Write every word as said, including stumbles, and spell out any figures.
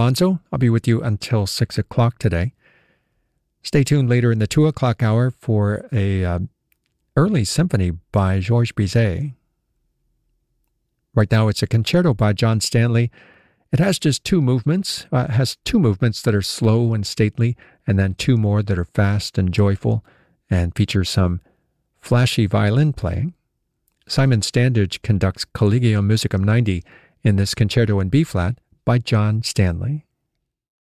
Alonso. I'll be with you until six o'clock today. Stay tuned later in the two o'clock hour for a uh, early symphony by Georges Bizet. Right now it's a concerto by John Stanley. It has just two movements. Uh, it has two movements that are slow and stately, and then two more that are fast and joyful, and feature some flashy violin playing. Simon Standage conducts Collegium Musicum ninety in this concerto in B-flat by John Stanley.